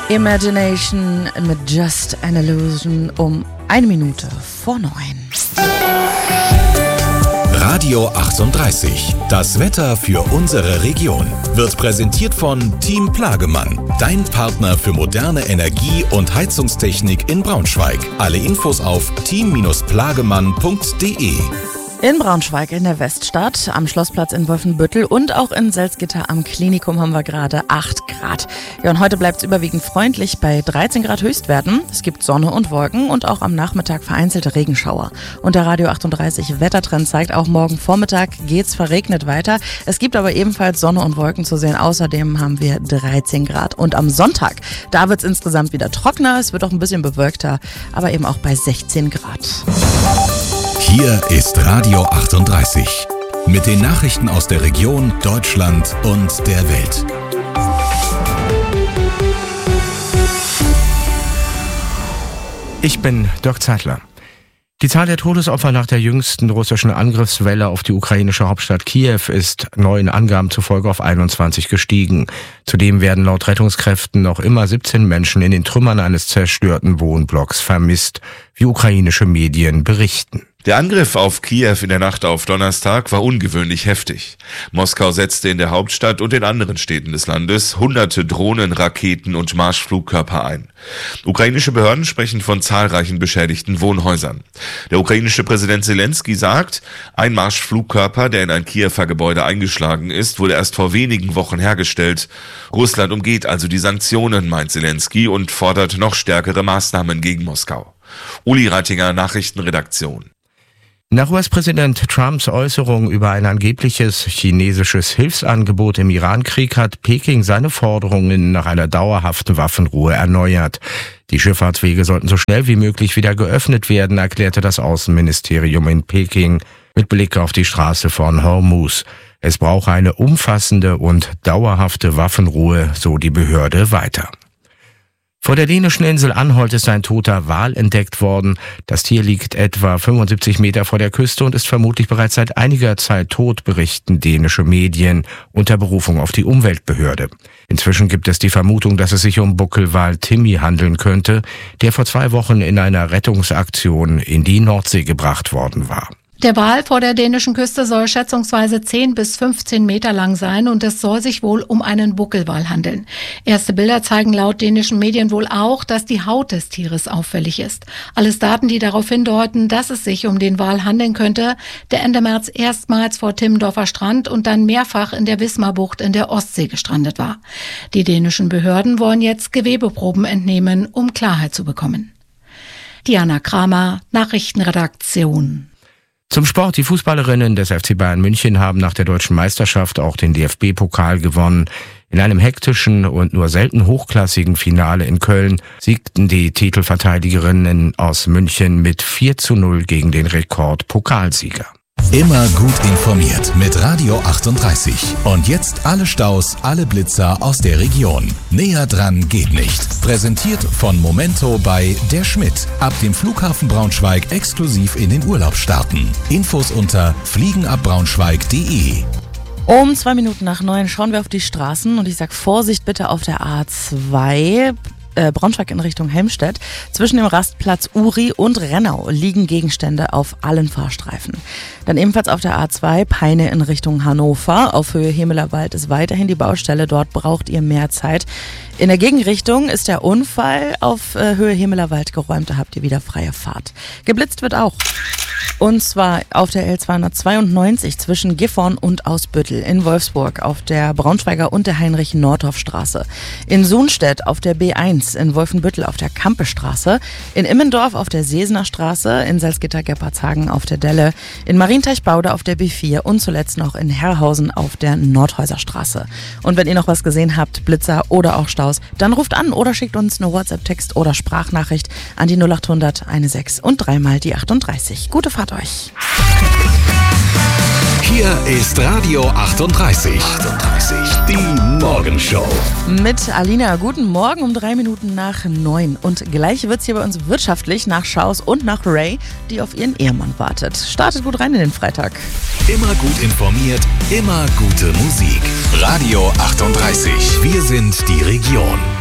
Imagination mit Just an Illusion um 1 Minute vor 9. Radio 38. Das Wetter für unsere Region wird präsentiert von Team Plagemann. Dein Partner für moderne Energie- und Heizungstechnik in Braunschweig. Alle Infos auf team-plagemann.de. In Braunschweig in der Weststadt, am Schlossplatz in Wolfenbüttel und auch in Salzgitter am Klinikum haben wir gerade 8 Grad. Ja, und heute bleibt es überwiegend freundlich bei 13 Grad Höchstwerten. Es gibt Sonne und Wolken und auch am Nachmittag vereinzelte Regenschauer. Und der Radio 38 Wettertrend zeigt, auch morgen Vormittag geht's verregnet weiter. Es gibt aber ebenfalls Sonne und Wolken zu sehen. Außerdem haben wir 13 Grad. Und am Sonntag, da wird's insgesamt wieder trockener. Es wird auch ein bisschen bewölkter, aber eben auch bei 16 Grad. Hier ist Radio 38 mit den Nachrichten aus der Region, Deutschland und der Welt. Ich bin Dirk Zeitler. Die Zahl der Todesopfer nach der jüngsten russischen Angriffswelle auf die ukrainische Hauptstadt Kiew ist neuen Angaben zufolge auf 21 gestiegen. Zudem werden laut Rettungskräften noch immer 17 Menschen in den Trümmern eines zerstörten Wohnblocks vermisst, wie ukrainische Medien berichten. Der Angriff auf Kiew in der Nacht auf Donnerstag war ungewöhnlich heftig. Moskau setzte in der Hauptstadt und in anderen Städten des Landes hunderte Drohnen, Raketen und Marschflugkörper ein. Ukrainische Behörden sprechen von zahlreichen beschädigten Wohnhäusern. Der ukrainische Präsident Zelensky sagt, ein Marschflugkörper, der in ein Kiewer Gebäude eingeschlagen ist, wurde erst vor wenigen Wochen hergestellt. Russland umgeht also die Sanktionen, meint Zelensky, und fordert noch stärkere Maßnahmen gegen Moskau. Uli Reitinger, Nachrichtenredaktion. Nach US-Präsident Trumps Äußerung über ein angebliches chinesisches Hilfsangebot im Iran-Krieg hat Peking seine Forderungen nach einer dauerhaften Waffenruhe erneuert. Die Schifffahrtswege sollten so schnell wie möglich wieder geöffnet werden, erklärte das Außenministerium in Peking mit Blick auf die Straße von Hormuz. Es brauche eine umfassende und dauerhafte Waffenruhe, so die Behörde weiter. Vor der dänischen Insel Anholt ist ein toter Wal entdeckt worden. Das Tier liegt etwa 75 Meter vor der Küste und ist vermutlich bereits seit einiger Zeit tot, berichten dänische Medien unter Berufung auf die Umweltbehörde. Inzwischen gibt es die Vermutung, dass es sich um Buckelwal Timmy handeln könnte, der vor 2 Wochen in einer Rettungsaktion in die Nordsee gebracht worden war. Der Wal vor der dänischen Küste soll schätzungsweise 10 bis 15 Meter lang sein und es soll sich wohl um einen Buckelwal handeln. Erste Bilder zeigen laut dänischen Medien wohl auch, dass die Haut des Tieres auffällig ist. Alles Daten, die darauf hindeuten, dass es sich um den Wal handeln könnte, der Ende März erstmals vor Timmendorfer Strand und dann mehrfach in der Wismarbucht in der Ostsee gestrandet war. Die dänischen Behörden wollen jetzt Gewebeproben entnehmen, um Klarheit zu bekommen. Diana Kramer, Nachrichtenredaktion. Zum Sport. Die Fußballerinnen des FC Bayern München haben nach der deutschen Meisterschaft auch den DFB-Pokal gewonnen. In einem hektischen und nur selten hochklassigen Finale in Köln siegten die Titelverteidigerinnen aus München mit 4:0 gegen den Rekordpokalsieger. Immer gut informiert mit Radio 38. Und jetzt alle Staus, alle Blitzer aus der Region. Näher dran geht nicht. Präsentiert von Momento bei Der Schmidt. Ab dem Flughafen Braunschweig exklusiv in den Urlaub starten. Infos unter fliegenabbraunschweig.de. Um 2 Minuten nach 9 schauen wir auf die Straßen und ich sag Vorsicht bitte auf der A2. Braunschweig in Richtung Helmstedt. Zwischen dem Rastplatz Uri und Rennau liegen Gegenstände auf allen Fahrstreifen. Dann ebenfalls auf der A2 Peine in Richtung Hannover. Auf Höhe Hemelerwald ist weiterhin die Baustelle. Dort braucht ihr mehr Zeit. In der Gegenrichtung ist der Unfall auf Höhe Hemelerwald geräumt. Da habt ihr wieder freie Fahrt. Geblitzt wird auch. Und zwar auf der L292 zwischen Gifhorn und Ausbüttel, in Wolfsburg auf der Braunschweiger und der Heinrich-Nordhoff-Straße, in Sunstedt auf der B1, in Wolfenbüttel auf der Kampestraße, in Immendorf auf der Sesener Straße, in Salzgitter-Gerpartshagen auf der Delle, in Marienteichbaude auf der B4 und zuletzt noch in Herrhausen auf der Nordhäuserstraße. Und wenn ihr noch was gesehen habt, Blitzer oder auch Staus, dann ruft an oder schickt uns eine WhatsApp-Text oder Sprachnachricht an die 0800 16 und 3 mal die 38. Gute Fahrt euch. Hier ist Radio 38. Die Morgenshow. Mit Alina, guten Morgen um 3 Minuten nach 9. Und gleich wird's hier bei uns wirtschaftlich nach Schaus und nach Ray, die auf ihren Ehemann wartet. Startet gut rein in den Freitag. Immer gut informiert, immer gute Musik. Radio 38. Wir sind die Region.